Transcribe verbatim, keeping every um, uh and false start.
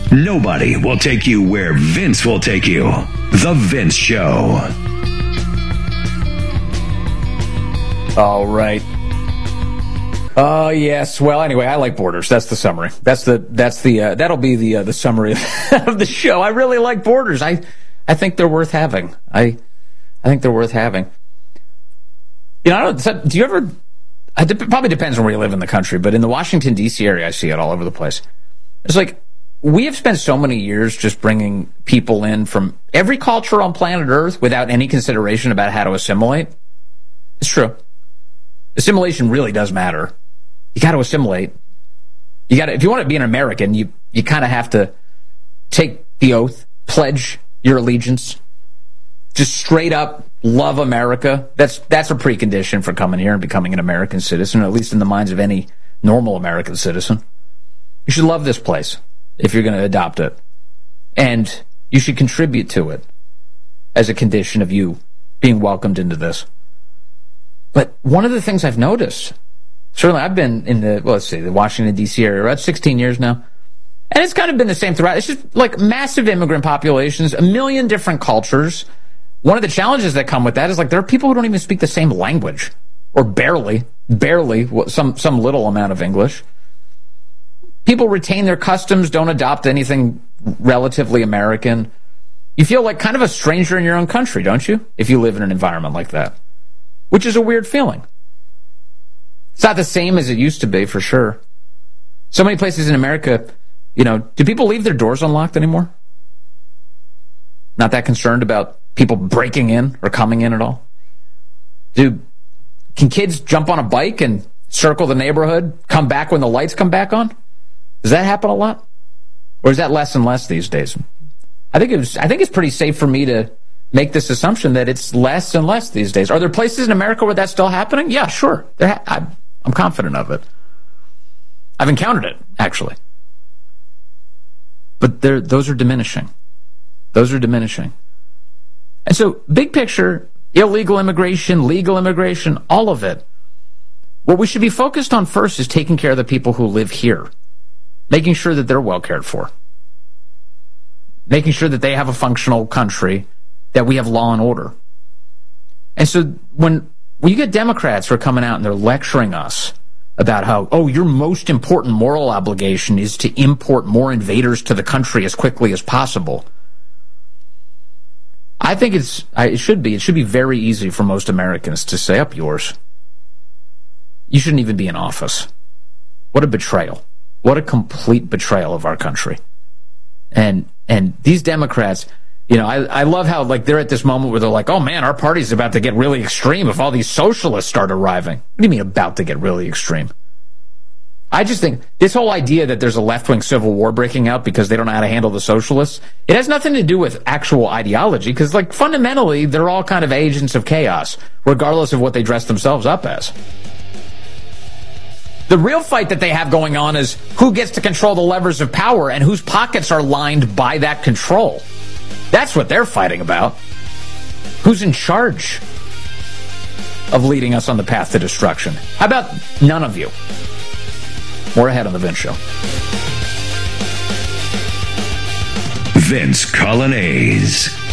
Nobody will take you where Vince will take you. The Vince Show. All right. Oh, uh, yes. Well, anyway, I like borders. That's the summary. That's the, that's the, uh, that'll be the, uh, the summary of the show. I really like borders. I, I think they're worth having. I, I think they're worth having. You know, I don't, do you ever, it probably depends on where you live in the country, but in the Washington, D C area, I see it all over the place. It's like, we have spent so many years just bringing people in from every culture on planet Earth without any consideration about how to assimilate. It's true. Assimilation really does matter. You got to assimilate. You got to, if you want to be an American, you, you kind of have to take the oath, pledge your allegiance, just straight up love America. That's, that's a precondition for coming here and becoming an American citizen, at least in the minds of any normal American citizen. You should love this place if you're going to adopt it. And you should contribute to it as a condition of you being welcomed into this. But one of the things I've noticed, certainly I've been in the, well, let's see, the Washington, D C area, about sixteen years now. And it's kind of been the same throughout. It's just like massive immigrant populations, a million different cultures. One of the challenges that come with that is like there are people who don't even speak the same language, or barely, barely, some, some little amount of English. People retain their customs, don't adopt anything relatively American. You feel like kind of a stranger in your own country, don't you? If you live in an environment like that, which is a weird feeling. It's not the same as it used to be, for sure. So many places in America, you know, do people leave their doors unlocked anymore? Not that concerned about people breaking in or coming in at all? Do, can kids jump on a bike and circle the neighborhood, come back when the lights come back on? Does that happen a lot? Or is that less and less these days? I think it was, I think it's pretty safe for me to make this assumption that it's less and less these days. Are there places in America where that's still happening? Yeah, sure. Ha- I, I'm confident of it. I've encountered it, actually. But those are diminishing. Those are diminishing. And so, big picture, illegal immigration, legal immigration, all of it. What we should be focused on first is taking care of the people who live here. Making sure that they're well cared for. Making sure that they have a functional country, that we have law and order. And so when, when you get Democrats who are coming out and they're lecturing us about how, oh, your most important moral obligation is to import more invaders to the country as quickly as possible. I think it's, it should be, it should be very easy for most Americans to say, up yours. You shouldn't even be in office. What a betrayal. What a complete betrayal of our country. And and these Democrats, you know, I, I love how like they're at this moment where they're like, oh man, our party's about to get really extreme if all these socialists start arriving. What do you mean about to get really extreme? I just think this whole idea that there's a left-wing civil war breaking out because they don't know how to handle the socialists, it has nothing to do with actual ideology, because like fundamentally they're all kind of agents of chaos, regardless of what they dress themselves up as. The real fight that they have going on is who gets to control the levers of power and whose pockets are lined by that control. That's what they're fighting about. Who's in charge of leading us on the path to destruction? How about none of you? More ahead on The Vince Show. Vince Coglianese.